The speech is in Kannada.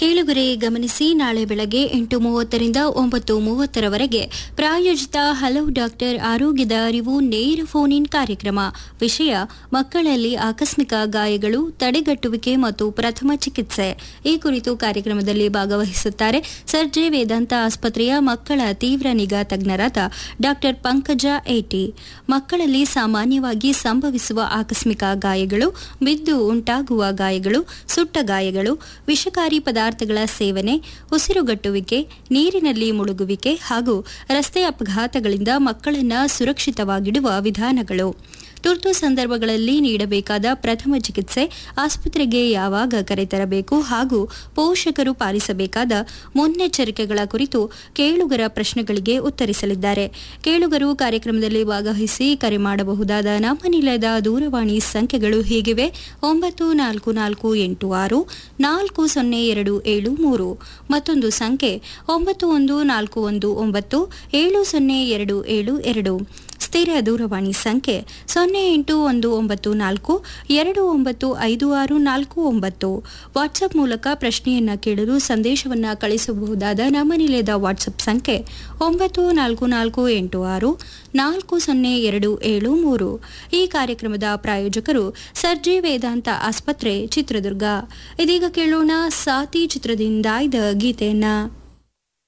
ಕೇಳುಗರೆ ಗಮನಿಸಿ, ನಾಳೆ ಬೆಳಗ್ಗೆ 8:30ರಿಂದ 9:30ರವರೆಗೆ ಪ್ರಾಯೋಜಿತ ಹಲೋ ಡಾಕ್ಟರ್ ಆರೋಗ್ಯದ ಅರಿವು ನೇರ ಫೋನ್ ಇನ್ ಕಾರ್ಯಕ್ರಮ. ವಿಷಯ ಮಕ್ಕಳಲ್ಲಿ ಆಕಸ್ಮಿಕ ಗಾಯಗಳು, ತಡೆಗಟ್ಟುವಿಕೆ ಮತ್ತು ಪ್ರಥಮ ಚಿಕಿತ್ಸೆ. ಈ ಕುರಿತು ಕಾರ್ಯಕ್ರಮದಲ್ಲಿ ಭಾಗವಹಿಸುತ್ತಾರೆ ಸರ್ಜೆ ವೇದಾಂತ ಆಸ್ಪತ್ರೆಯ ಮಕ್ಕಳ ತೀವ್ರ ನಿಗಾ ತಜ್ಞರಾದ ಡಾಕ್ಟರ್ ಪಂಕಜ ಏಟಿ. ಮಕ್ಕಳಲ್ಲಿ ಸಾಮಾನ್ಯವಾಗಿ ಸಂಭವಿಸುವ ಆಕಸ್ಮಿಕ ಗಾಯಗಳು, ಬಿದ್ದು ಉಂಟಾಗುವ ಗಾಯಗಳು, ಸುಟ್ಟ ಗಾಯಗಳು, ವಿಷಕಾರಿ ಪದಾರ್ಥಗಳ ಸೇವನೆ, ಉಸಿರುಗಟ್ಟುವಿಕೆ, ನೀರಿನಲ್ಲಿ ಮುಳುಗುವಿಕೆ ಹಾಗೂ ರಸ್ತೆ ಅಪಘಾತಗಳಿಂದ ಮಕ್ಕಳನ್ನು ಸುರಕ್ಷಿತವಾಗಿಡುವ ವಿಧಾನಗಳು. ತುರ್ತು ಸಂದರ್ಭಗಳಲ್ಲಿ ನೀಡಬೇಕಾದ ಪ್ರಥಮ ಚಿಕಿತ್ಸೆ, ಆಸ್ಪತ್ರೆಗೆ ಯಾವಾಗ ಕರೆತರಬೇಕು ಹಾಗೂ ಪೋಷಕರು ಪಾಲಿಸಬೇಕಾದ ಮುನ್ನೆಚ್ಚರಿಕೆಗಳ ಕುರಿತು ಕೇಳುಗರ ಪ್ರಶ್ನೆಗಳಿಗೆ ಉತ್ತರಿಸಲಿದ್ದಾರೆ. ಕೇಳುಗರು ಕಾರ್ಯಕ್ರಮದಲ್ಲಿ ಭಾಗವಹಿಸಿ ಕರೆ ಮಾಡಬಹುದಾದ ನಮ್ಮ ನಿಲಯದ ದೂರವಾಣಿ ಸಂಖ್ಯೆಗಳು ಹೀಗಿವೆ: 9446402773, ಮತ್ತೊಂದು ಸಂಖ್ಯೆ 9141970272, ಸ್ಥಿರ ದೂರವಾಣಿ ಸಂಖ್ಯೆ 081942955649. ವಾಟ್ಸ್ಆಪ್ ಮೂಲಕ ಪ್ರಶ್ನೆಯನ್ನ ಕೇಳಲು ಸಂದೇಶವನ್ನ ಕಳಿಸಬಹುದಾದ ನಮ್ಮ ನಿಲಯದ ವಾಟ್ಸ್ಆಪ್ ಸಂಖ್ಯೆ 9446402773. ಈ ಕಾರ್ಯಕ್ರಮದ ಪ್ರಾಯೋಜಕರು ಸರ್ಜೆ ವೇದಾಂತ ಆಸ್ಪತ್ರೆ, ಚಿತ್ರದುರ್ಗ. ಇದೀಗ ಕೇಳೋಣ ಸಾತಿ ಚಿತ್ರದಿಂದ ಇದ್ದ ಗೀತೆಯನ್ನ.